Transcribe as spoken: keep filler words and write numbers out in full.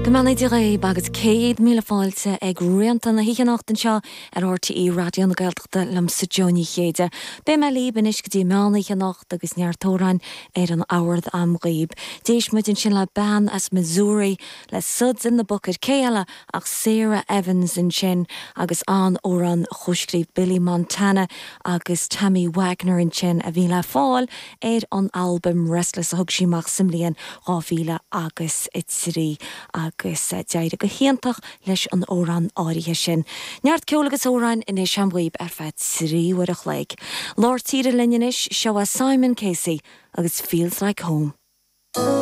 Gymana di rei bagat céad míle fáilte ag rianta na hícheanachtain seo ar R T E radio na Gaeltachta lam sa Johnny chéide. Be me líban is go dtí meána hícheanacht agus neartórain ar an áward am ghaib. Déis muidin sin le ban as Missouri le suds in the bucket céala ach Sarah Evans in sin agus an óran chuscríb Billy Montana agus Tammy Wagner in sin a bhí le fáil ar an album Restless a thug síach simlíon ráfíle agus itsrí agus deide go hiantach leis an óran áirithe sin. Neart ceolagus órain in é seamhaib ar fed sríhuireach leig. Lord tíre linneis seo a Simon Casey agus Feels Like Home.